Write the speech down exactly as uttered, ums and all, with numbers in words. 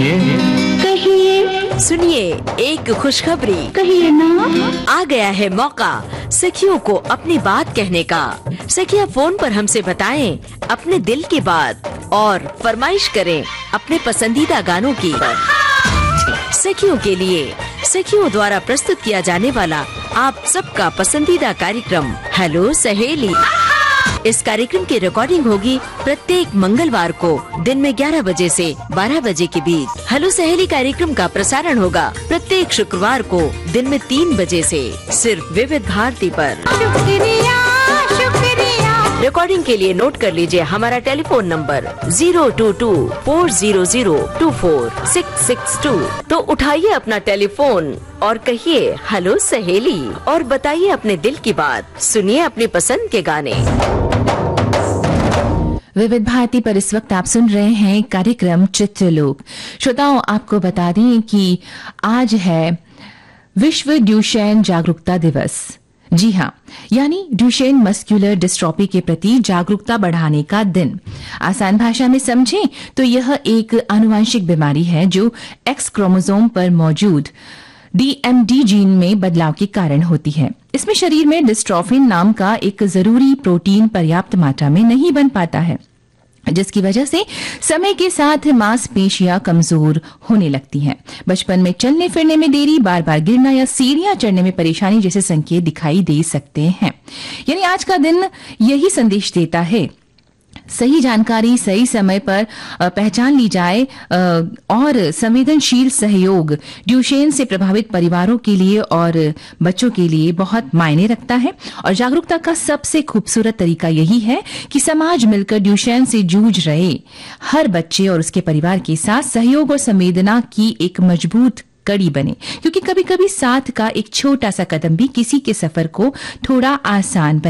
कहिए, सुनिए एक खुशखबरी। कहिए ना। आ गया है मौका सखियों को अपनी बात कहने का। सखियां फोन पर हमसे बताएं अपने दिल की बात और फरमाइश करें अपने पसंदीदा गानों की। सखियों के लिए सखियों द्वारा प्रस्तुत किया जाने वाला आप सबका पसंदीदा कार्यक्रम हेलो सहेली। इस कार्यक्रम की रिकॉर्डिंग होगी प्रत्येक मंगलवार को दिन में ग्यारह बजे से बारह बजे के बीच। हेलो सहेली कार्यक्रम का प्रसारण होगा प्रत्येक शुक्रवार को दिन में तीन बजे से सिर्फ विविध भारती पर। शुक्रिया शुक्रिया। रिकॉर्डिंग के लिए नोट कर लीजिए हमारा telephone number zero to to four zero zero to four six six to. तो उठाइए अपना टेलीफोन और कहिए हेलो सहेली और बताइए अपने दिल की बात। सुनिए अपनी पसंद के गाने। विविध भारती पर इस वक्त आप सुन रहे हैं कार्यक्रम चित्रलोक। श्रोताओं, आपको बता दें कि आज है विश्व ड्यूशेन जागरूकता दिवस। जी हाँ, यानी ड्यूशेन मस्कुलर डिस्ट्रॉफी के प्रति जागरूकता बढ़ाने का दिन। आसान भाषा में समझें तो यह एक आनुवंशिक बीमारी है जो एक्स क्रोमोसोम पर मौजूद डीएमडी जीन में बदलाव के कारण होती है। इसमें शरीर में डिस्ट्रोफिन नाम का एक जरूरी प्रोटीन पर्याप्त मात्रा में नहीं बन पाता है, जिसकी वजह से समय के साथ मांसपेशियां कमजोर होने लगती हैं। बचपन में चलने फिरने में देरी, बार बार गिरना या सीढ़ियां चढ़ने में परेशानी जैसे संकेत दिखाई दे सकते हैं। यानी आज का दिन यही संदेश देता है, सही जानकारी सही समय पर पहचान ली जाए और संवेदनशील सहयोग ड्यूशेन से प्रभावित परिवारों के लिए और बच्चों के लिए बहुत मायने रखता है। और जागरूकता का सबसे खूबसूरत तरीका यही है कि समाज मिलकर ड्यूशेन से जूझ रहे हर बच्चे और उसके परिवार के साथ सहयोग और संवेदना की एक मजबूत कड़ी बने, क्योंकि कभी कभी साथ का एक छोटा सा कदम भी किसी के सफर को थोड़ा आसान